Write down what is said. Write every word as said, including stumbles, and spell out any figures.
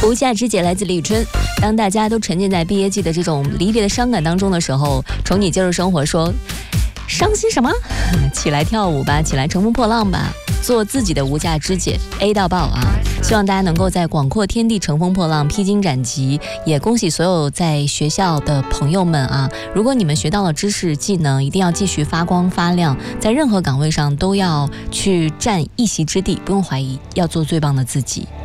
无价之姐来自李春。当大家都沉浸在毕业季的这种离别的伤感当中的时候，宠你接受生活说，伤心什么？起来跳舞吧，起来乘风破浪吧，做自己的无价之姐 A 到爆啊！希望大家能够在广阔天地乘风破浪，披荆斩棘。也恭喜所有在学校的朋友们啊！如果你们学到了知识技能，一定要继续发光发亮，在任何岗位上都要去占一席之地，不用怀疑，要做最棒的自己。